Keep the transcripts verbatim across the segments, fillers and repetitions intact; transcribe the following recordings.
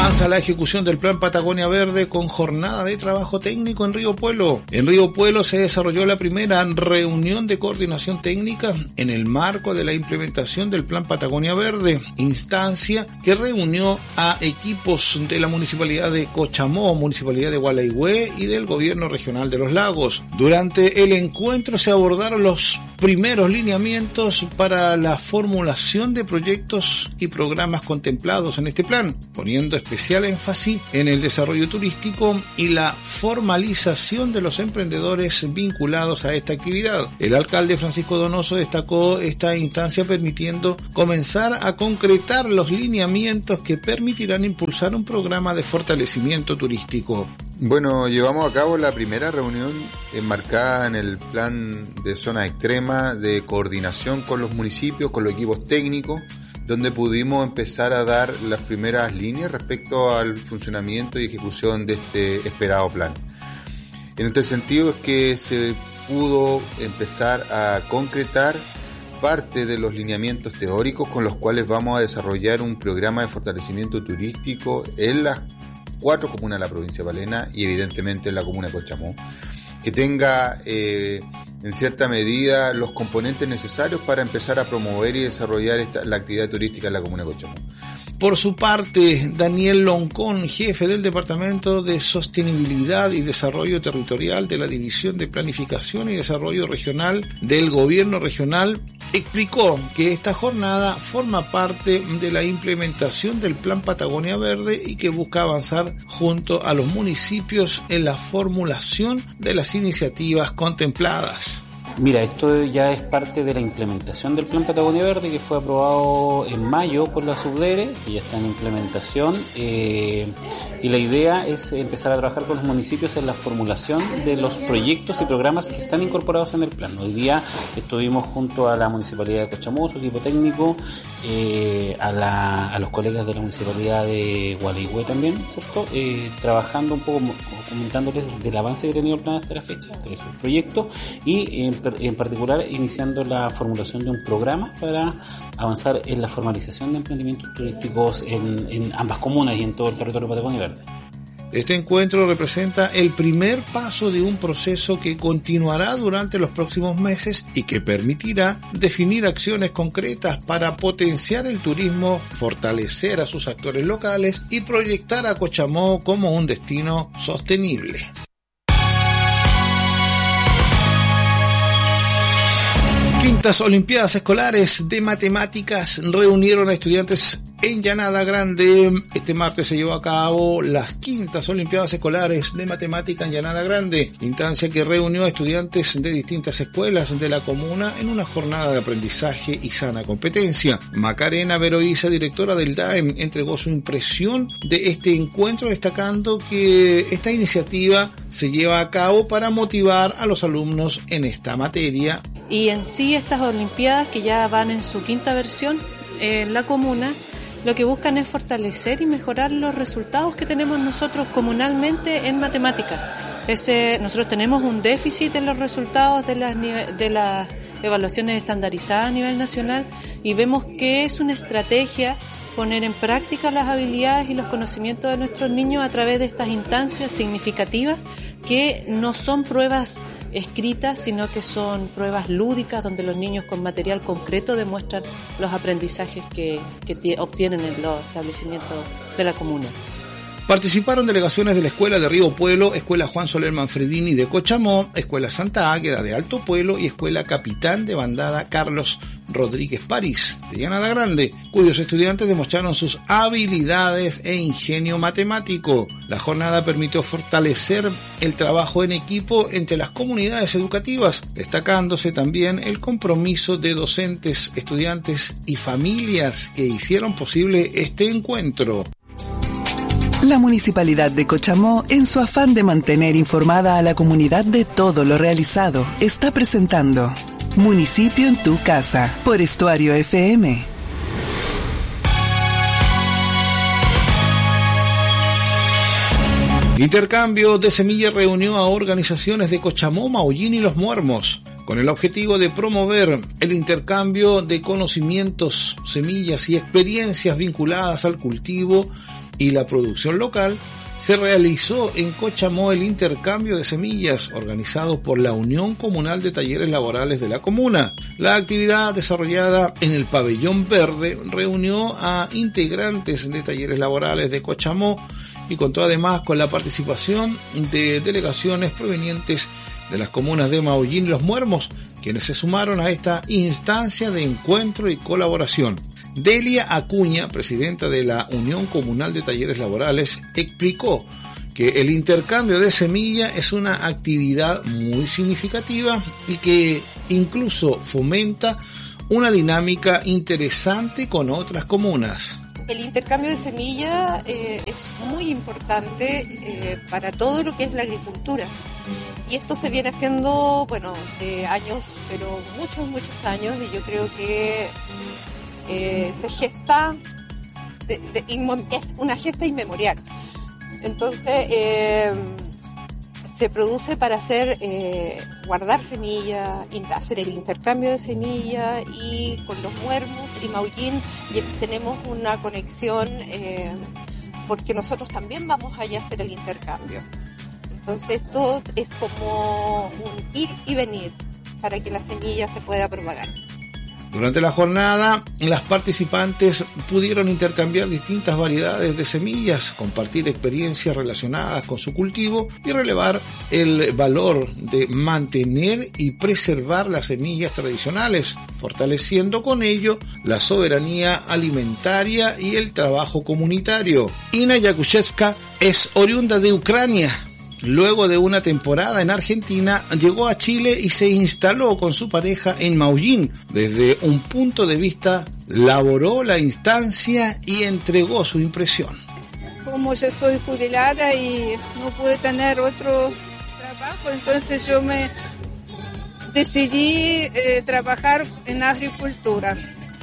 Avanza la ejecución del Plan Patagonia Verde con jornada de trabajo técnico en Río Puelo. En Río Puelo se desarrolló la primera reunión de coordinación técnica en el marco de la implementación del Plan Patagonia Verde, instancia que reunió a equipos de la Municipalidad de Cochamó, Municipalidad de Gualeguay y del Gobierno Regional de los Lagos. Durante el encuentro se abordaron los primeros lineamientos para la formulación de proyectos y programas contemplados en este plan, poniendo especial énfasis en el desarrollo turístico y la formalización de los emprendedores vinculados a esta actividad. El alcalde Francisco Donoso destacó esta instancia permitiendo comenzar a concretar los lineamientos que permitirán impulsar un programa de fortalecimiento turístico. Bueno, llevamos a cabo la primera reunión enmarcada en el plan de zona extrema de coordinación con los municipios, con los equipos técnicos, donde pudimos empezar a dar las primeras líneas respecto al funcionamiento y ejecución de este esperado plan. En este sentido es que se pudo empezar a concretar parte de los lineamientos teóricos con los cuales vamos a desarrollar un programa de fortalecimiento turístico en las cuatro comunas de la provincia de Palena y evidentemente en la comuna de Cochamó, que tenga eh, en cierta medida los componentes necesarios para empezar a promover y desarrollar esta, la actividad turística en la comuna de Cochamó. Por su parte, Daniel Loncón, jefe del Departamento de Sostenibilidad y Desarrollo Territorial de la División de Planificación y Desarrollo Regional del Gobierno Regional, explicó que esta jornada forma parte de la implementación del Plan Patagonia Verde y que busca avanzar junto a los municipios en la formulación de las iniciativas contempladas. Mira, esto ya es parte de la implementación del Plan Patagonia Verde que fue aprobado en mayo por la Subdere, que ya está en implementación, eh, y la idea es empezar a trabajar con los municipios en la formulación de los proyectos y programas que están incorporados en el plan. Hoy día estuvimos junto a la Municipalidad de Cochamó, su equipo técnico, eh, a, la, a los colegas de la Municipalidad de Gualeguay también, ¿cierto? Eh, trabajando un poco, comentándoles del avance que ha tenido el plan hasta la fecha, de sus proyectos, y en en particular iniciando la formulación de un programa para avanzar en la formalización de emprendimientos turísticos en, en ambas comunas y en todo el territorio Patagonia Verde. Este encuentro representa el primer paso de un proceso que continuará durante los próximos meses y que permitirá definir acciones concretas para potenciar el turismo, fortalecer a sus actores locales y proyectar a Cochamó como un destino sostenible. Quintas Olimpiadas Escolares de Matemáticas reunieron a estudiantes en Llanada Grande. Este martes se llevó a cabo las Quintas Olimpiadas Escolares de Matemática en Llanada Grande, instancia que reunió a estudiantes de distintas escuelas de la comuna en una jornada de aprendizaje y sana competencia. Macarena Veroiza, directora del D A E M, entregó su impresión de este encuentro, destacando que esta iniciativa se lleva a cabo para motivar a los alumnos en esta materia. Y en sí estas Olimpiadas, que ya van en su quinta versión en la comuna, lo que buscan es fortalecer y mejorar los resultados que tenemos nosotros comunalmente en matemática. Ese, nosotros tenemos un déficit en los resultados de las, de las evaluaciones estandarizadas a nivel nacional y vemos que es una estrategia poner en práctica las habilidades y los conocimientos de nuestros niños a través de estas instancias significativas que no son pruebas escritas, sino que son pruebas lúdicas donde los niños con material concreto demuestran los aprendizajes que, que t- obtienen en los establecimientos de la comuna. Participaron delegaciones de la Escuela de Río Puelo, Escuela Juan Soler Manfredini de Cochamó, Escuela Santa Águeda de Alto Puelo y Escuela Capitán de Bandada Carlos Rodríguez París de Llanada Grande, cuyos estudiantes demostraron sus habilidades e ingenio matemático. La jornada permitió fortalecer el trabajo en equipo entre las comunidades educativas, destacándose también el compromiso de docentes, estudiantes y familias que hicieron posible este encuentro. La Municipalidad de Cochamó, en su afán de mantener informada a la comunidad de todo lo realizado, está presentando Municipio en tu casa, por Estuario F M. Intercambio de Semillas reunió a organizaciones de Cochamó, Maullín y Los Muermos, con el objetivo de promover el intercambio de conocimientos, semillas y experiencias vinculadas al cultivo y la producción local, se realizó en Cochamó el intercambio de semillas organizado por la Unión Comunal de Talleres Laborales de la comuna. La actividad desarrollada en el Pabellón Verde reunió a integrantes de talleres laborales de Cochamó y contó además con la participación de delegaciones provenientes de las comunas de Maullín y Los Muermos, quienes se sumaron a esta instancia de encuentro y colaboración. Delia Acuña, presidenta de la Unión Comunal de Talleres Laborales, explicó que el intercambio de semilla es una actividad muy significativa y que incluso fomenta una dinámica interesante con otras comunas. El intercambio de semilla eh, es muy importante eh, para todo lo que es la agricultura. Y esto se viene haciendo, bueno, de años, pero muchos, muchos años, y yo creo que Eh, se gesta, de, de, es una gesta inmemorial. Entonces eh, se produce para hacer eh, guardar semilla, hacer el intercambio de semilla, y con Los Muermos y Maullín tenemos una conexión eh, porque nosotros también vamos allá a hacer el intercambio. Entonces esto es como un ir y venir para que la semilla se pueda propagar. Durante la jornada, las participantes pudieron intercambiar distintas variedades de semillas, compartir experiencias relacionadas con su cultivo y relevar el valor de mantener y preservar las semillas tradicionales, fortaleciendo con ello la soberanía alimentaria y el trabajo comunitario. Ina Yakushevska es oriunda de Ucrania. Luego de una temporada en Argentina, llegó a Chile y se instaló con su pareja en Maullín. Desde un punto de vista, laboró la instancia y entregó su impresión. Como yo soy jubilada y no pude tener otro trabajo, entonces yo me decidí eh, trabajar en agricultura.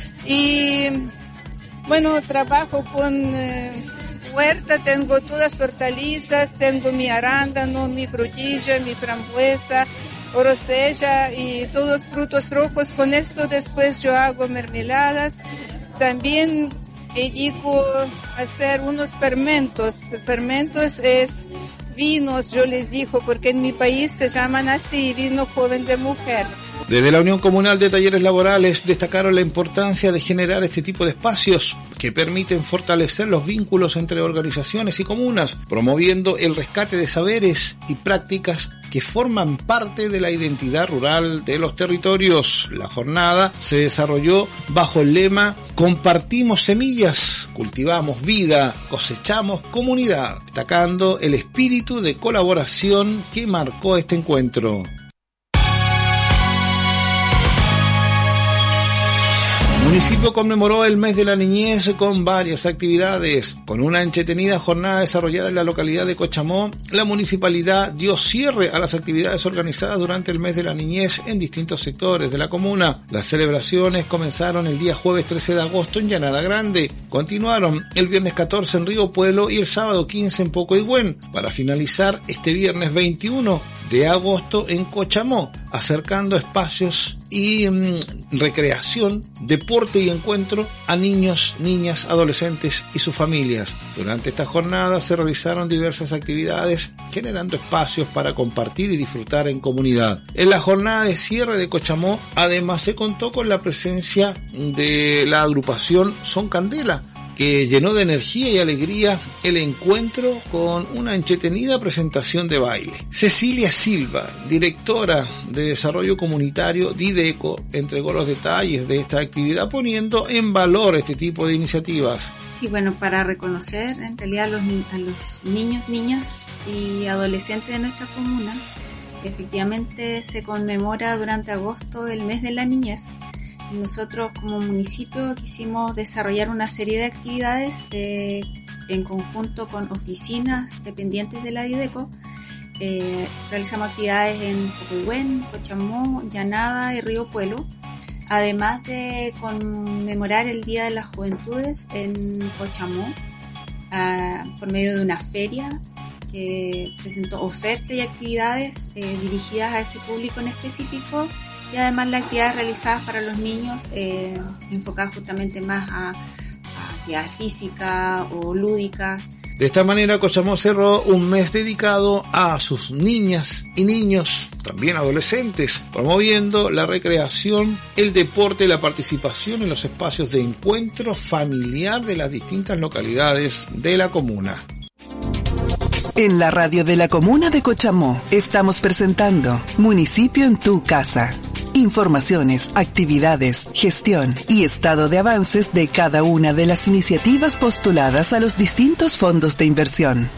Y bueno, trabajo con... Eh, huerta, tengo todas hortalizas, tengo mi arándano, mi frutilla, mi frambuesa, orosella y todos frutos rojos. Con esto después yo hago mermeladas. También dedico a hacer unos fermentos. Fermentos es vinos, yo les digo, porque en mi país se llaman así, vino joven de mujer. Desde la Unión Comunal de Talleres Laborales destacaron la importancia de generar este tipo de espacios que permiten fortalecer los vínculos entre organizaciones y comunas, promoviendo el rescate de saberes y prácticas que forman parte de la identidad rural de los territorios. La jornada se desarrolló bajo el lema "Compartimos semillas, cultivamos vida, cosechamos comunidad", destacando el espíritu de colaboración que marcó este encuentro. El municipio conmemoró el mes de la niñez con varias actividades. Con una entretenida jornada desarrollada en la localidad de Cochamó, la municipalidad dio cierre a las actividades organizadas durante el mes de la niñez en distintos sectores de la comuna. Las celebraciones comenzaron el día jueves trece de agosto en Llanada Grande, continuaron el viernes catorce en Río Puelo y el sábado quince en Pocoigüén, para finalizar este viernes veintiuno de agosto en Cochamó, acercando espacios y mmm, recreación, deporte y encuentro a niños, niñas, adolescentes y sus familias. Durante esta jornada se realizaron diversas actividades, generando espacios para compartir y disfrutar en comunidad. En la jornada de cierre de Cochamó, además se contó con la presencia de la agrupación Son Candela, que llenó de energía y alegría el encuentro con una entretenida presentación de baile. Cecilia Silva, directora de Desarrollo Comunitario Dideco, entregó los detalles de esta actividad, poniendo en valor este tipo de iniciativas. Sí, bueno, para reconocer en realidad a los, a los niños, niñas y adolescentes de nuestra comuna, efectivamente se conmemora durante agosto el mes de la niñez. Nosotros como municipio quisimos desarrollar una serie de actividades eh, en conjunto con oficinas dependientes de la Dideco. Eh, realizamos actividades en Pocoigüén, Cochamó, Llanada y Río Puelo, además de conmemorar el Día de las Juventudes en Cochamó uh, por medio de una feria que presentó ofertas y actividades eh, dirigidas a ese público en específico. Y además las actividades realizadas para los niños eh, enfocadas justamente más a, a actividades físicas o lúdicas. De esta manera, Cochamó cerró un mes dedicado a sus niñas y niños, también adolescentes, promoviendo la recreación, el deporte y la participación en los espacios de encuentro familiar de las distintas localidades de la comuna. En la radio de la comuna de Cochamó estamos presentando Municipio en tu casa. Informaciones, actividades, gestión y estado de avances de cada una de las iniciativas postuladas a los distintos fondos de inversión.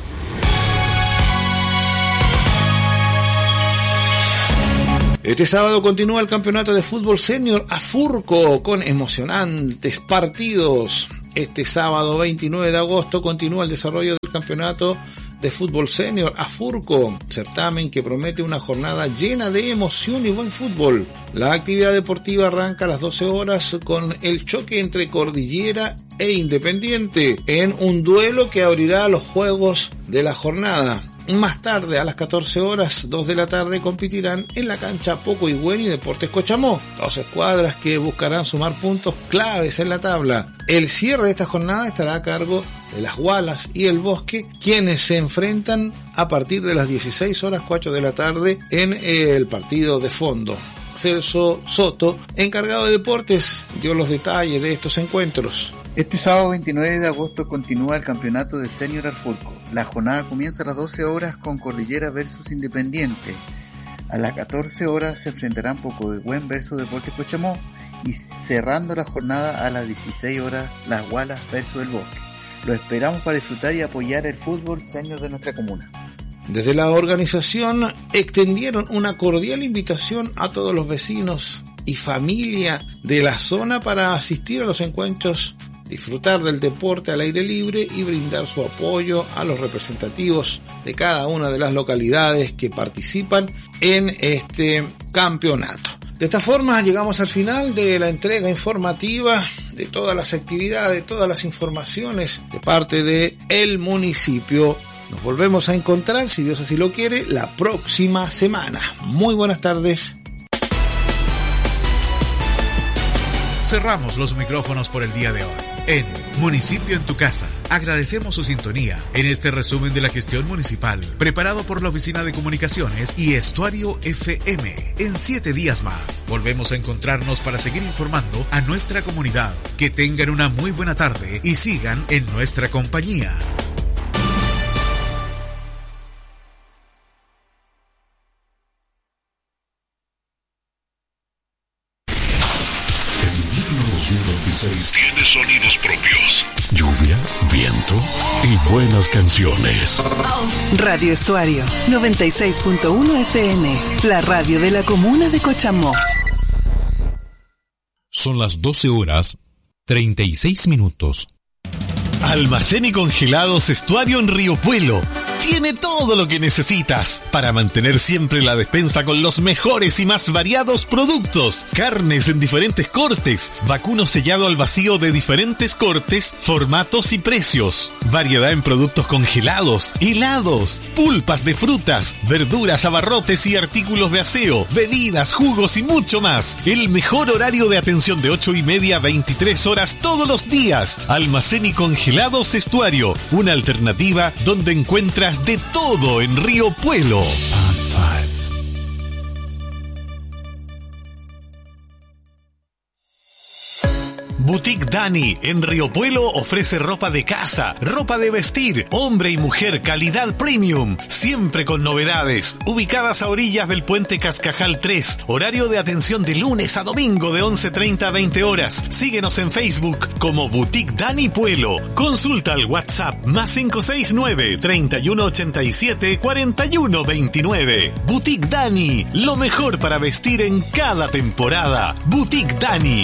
Este sábado continúa el campeonato de fútbol senior Afurco con emocionantes partidos. Este sábado veintinueve de agosto continúa el desarrollo del campeonato de fútbol senior Afurco, certamen que promete una jornada llena de emoción y buen fútbol. La actividad deportiva arranca a las doce horas con el choque entre Cordillera e Independiente en un duelo que abrirá los juegos de la jornada. Más tarde, a las catorce horas, dos de la tarde, competirán en la cancha Poco Higüey y Deportes Cochamó, dos escuadras que buscarán sumar puntos claves en la tabla. El cierre de esta jornada estará a cargo de las Gualas y el Bosque, quienes se enfrentan a partir de las dieciséis horas cuatro de la tarde en el partido de fondo. Celso Soto, encargado de deportes, dio los detalles de estos encuentros. Este sábado veintinueve de agosto continúa el campeonato de Senior Afurco. La jornada comienza a las doce horas con Cordillera versus Independiente. A las catorce horas se enfrentarán Poco Higüey versus Deportes Cochamó y cerrando la jornada a las dieciséis horas Las Gualas versus el Bosque. Lo esperamos para disfrutar y apoyar el fútbol senior de nuestra comuna. Desde la organización extendieron una cordial invitación a todos los vecinos y familia de la zona para asistir a los encuentros, disfrutar del deporte al aire libre y brindar su apoyo a los representativos de cada una de las localidades que participan en este campeonato. De esta forma llegamos al final de la entrega informativa de todas las actividades, de todas las informaciones de parte de el municipio. Nos volvemos a encontrar, si Dios así lo quiere, la próxima semana. Muy buenas tardes. Cerramos los micrófonos por el día de hoy. En Municipio en tu Casa, agradecemos su sintonía en este resumen de la gestión municipal, preparado por la Oficina de Comunicaciones y Estuario F M. En siete días más, volvemos a encontrarnos para seguir informando a nuestra comunidad. Que tengan una muy buena tarde y sigan en nuestra compañía. Tiene sonidos propios. Lluvia, viento y buenas canciones. Radio Estuario noventa y seis punto uno F M, la radio de la comuna de Cochamó. Son las doce horas treinta y seis minutos. Almacén y congelados Estuario en Río Puelo. Tiene todo lo que necesitas para mantener siempre la despensa con los mejores y más variados productos. Carnes en diferentes cortes, vacuno sellado al vacío de diferentes cortes, formatos y precios. Variedad en productos congelados, helados, pulpas de frutas, verduras, abarrotes y artículos de aseo, bebidas, jugos y mucho más. El mejor horario de atención de ocho y media a veintitrés horas todos los días. Almacén y congelados Estuario, una alternativa donde encuentras de todo en Río Puelo. Boutique Dani en Río Puelo ofrece ropa de casa, ropa de vestir, hombre y mujer, calidad premium, siempre con novedades. Ubicadas a orillas del puente Cascajal tres, horario de atención de lunes a domingo de once treinta a veinte horas. Síguenos en Facebook como Boutique Dani Puelo. Consulta al WhatsApp más cinco seis nueve, treinta y uno ochenta y siete, cuarenta y uno veintinueve. Boutique Dani, lo mejor para vestir en cada temporada. Boutique Dani.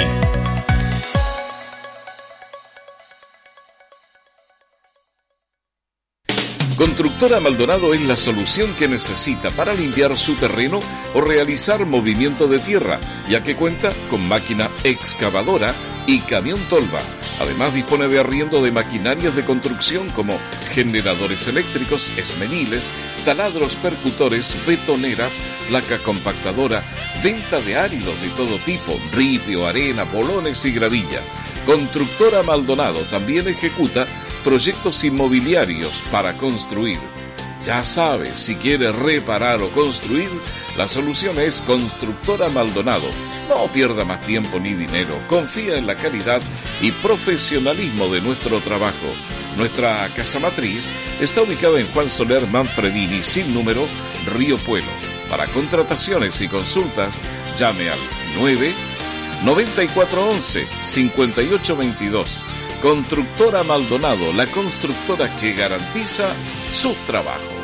Constructora Maldonado es la solución que necesita para limpiar su terreno o realizar movimiento de tierra, ya que cuenta con máquina excavadora y camión tolva. Además dispone de arriendo de maquinarias de construcción como generadores eléctricos, esmeniles, taladros percutores, betoneras, placa compactadora, venta de áridos de todo tipo, ripio, arena, bolones y gravilla. Constructora Maldonado también ejecuta proyectos inmobiliarios para construir. Ya sabes, si quieres reparar o construir, la solución es Constructora Maldonado. No pierda más tiempo ni dinero. Confía en la calidad y profesionalismo de nuestro trabajo. Nuestra casa matriz está ubicada en Juan Soler Manfredini, sin número, Río Puelo. Para contrataciones y consultas, llame al nueve noventa y cuatro once cincuenta y ocho veintidós. Constructora Maldonado, la constructora que garantiza sus trabajos.